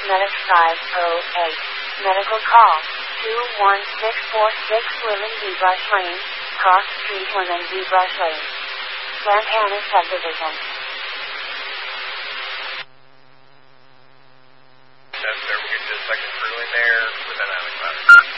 Medic 508. Medical call. 21646 Woodland Brush Lane, Cross Street, Woodland Brush Lane. Lantana Subdivision. That's there. We'll get the second crew in there with an